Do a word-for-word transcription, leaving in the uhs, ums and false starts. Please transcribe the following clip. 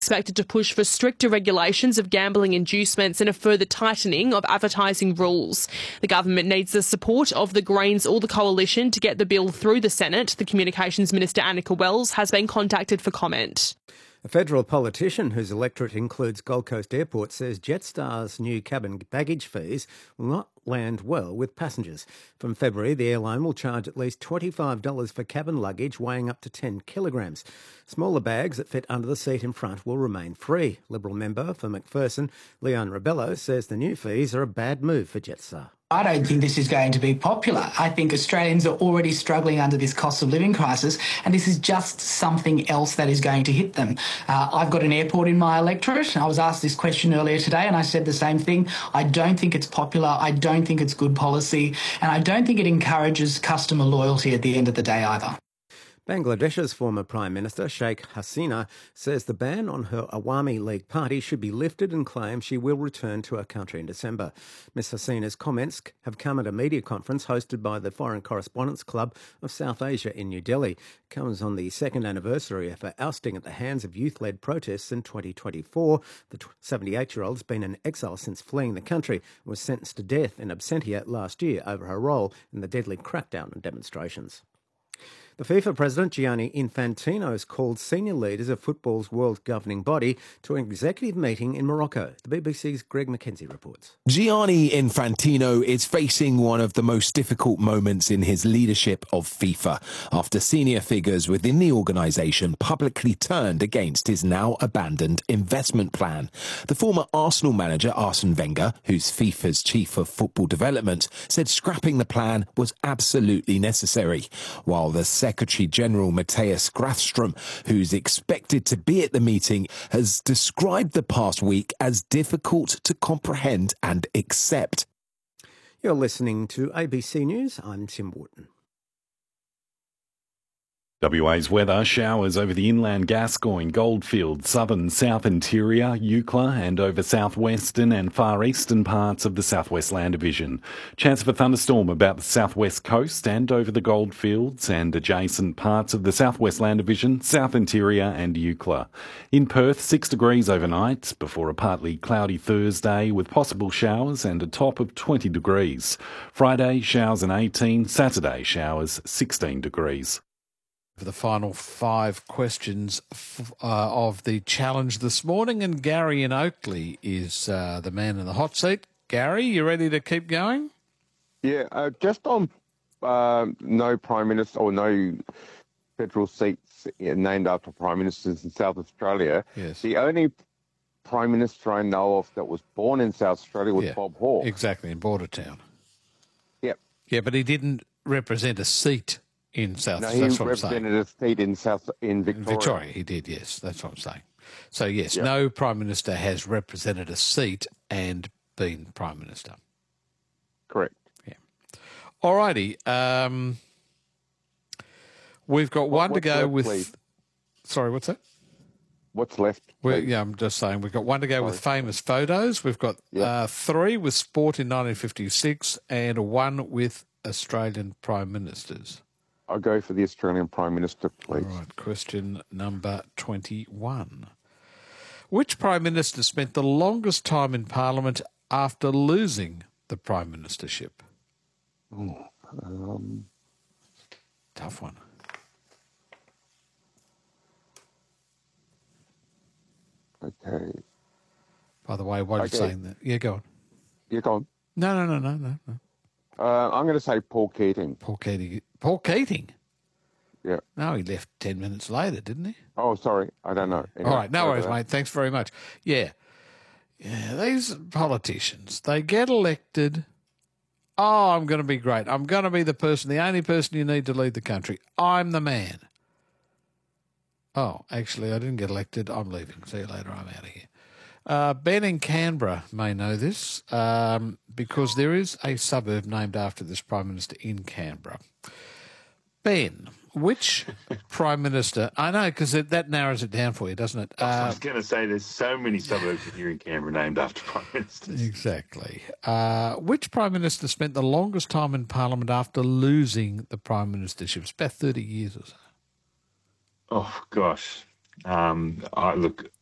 expected to push for stricter regulations of gambling inducements and a further tightening of advertising rules. The government needs the support of the Greens or the Coalition to get the bill through the Senate. The Communications Minister, Annika Wells, has been contacted for comment. A federal politician whose electorate includes Gold Coast Airport says Jetstar's new cabin baggage fees will not land well with passengers. From February, the airline will charge at least twenty-five dollars for cabin luggage weighing up to ten kilograms. Smaller bags that fit under the seat in front will remain free. Liberal member for McPherson, Leon Rebello, says the new fees are a bad move for Jetstar. I don't think this is going to be popular. I think Australians are already struggling under this cost of living crisis, and this is just something else that is going to hit them. Uh, I've got an airport in my electorate. I was asked this question earlier today, and I said the same thing. I don't think it's popular. I don't think it's good policy, and I don't think it encourages customer loyalty at the end of the day either. Bangladesh's former Prime Minister, Sheikh Hasina, says the ban on her Awami League party should be lifted and claims she will return to her country in December. Miz Hasina's comments have come at a media conference hosted by the Foreign Correspondents Club of South Asia in New Delhi. It comes on the second anniversary of her ousting at the hands of youth-led protests in twenty twenty-four. The seventy-eight-year-old has been in exile since fleeing the country and was sentenced to death in absentia last year over her role in the deadly crackdown on demonstrations. The FIFA president, Gianni Infantino, has called senior leaders of football's world governing body to an executive meeting in Morocco. The B B C's Greg McKenzie reports. Gianni Infantino is facing one of the most difficult moments in his leadership of FIFA after senior figures within the organisation publicly turned against his now abandoned investment plan. The former Arsenal manager, Arsene Wenger, who's FIFA's chief of football development, said scrapping the plan was absolutely necessary, while the Secretary-General Matthias Grafstrom, who's expected to be at the meeting, has described the past week as difficult to comprehend and accept. You're listening to A B C News. I'm Tim Wharton. W A's weather: showers over the inland Gascoyne, Goldfields, southern South Interior, Eucla and over southwestern and far eastern parts of the Southwest Land Division. Chance of a thunderstorm about the southwest coast and over the Goldfields and adjacent parts of the Southwest Land Division, South Interior and Eucla. In Perth, six degrees overnight before a partly cloudy Thursday with possible showers and a top of twenty degrees. Friday, showers and eighteen, Saturday, showers, sixteen degrees. For the final five questions uh, of the challenge this morning, and Gary in Oakley is uh, the man in the hot seat. Gary, you ready to keep going? Yeah, uh, just on uh, no prime minister or no federal seats named after prime ministers in South Australia. Yes. The only prime minister I know of that was born in South Australia was yeah, Bob Hawke. Exactly, in Bordertown. Yep. Yeah, but he didn't represent a seat in South. No, that's he what represented a seat in South in Victoria. In Victoria, he did. Yes, that's what I'm saying. So yes, yep. No prime minister has represented a seat and been prime minister. Correct. Yeah. All righty. Um, we've got one what, to go left, with. Please? Sorry, what's that? What's left? We're, yeah, I'm just saying we've got one to go Sorry. with famous photos. We've got yep. uh, three with sport in nineteen fifty-six and one with Australian prime ministers. I'll go for the Australian Prime Minister, please. All right, question number twenty-one. Which Prime Minister spent the longest time in Parliament after losing the Prime Ministership? Oh, um, Tough one. Okay. By the way, while okay. you're saying that, yeah, go on. You're gone. No, no, no, no, no, no. Uh, I'm going to say Paul Keating. Paul Keating. Paul Keating? Yeah. No, he left ten minutes later, didn't he? Oh, sorry. I don't know. Anyway, All right, no worries, mate. Thanks very much. Yeah. Yeah, these politicians, they get elected. Oh, I'm going to be great. I'm going to be the person, the only person you need to lead the country. I'm the man. Oh, actually, I didn't get elected. I'm leaving. See you later. I'm out of here. Uh, Ben in Canberra may know this um, because there is a suburb named after this Prime Minister in Canberra. Ben, which Prime Minister... I know, because that narrows it down for you, doesn't it? Uh, I was going to say there's so many suburbs here in Canberra named after Prime Ministers. Exactly. Uh, which Prime Minister spent the longest time in Parliament after losing the Prime Ministership? It's about thirty years or so. Oh, gosh. Um, I, look,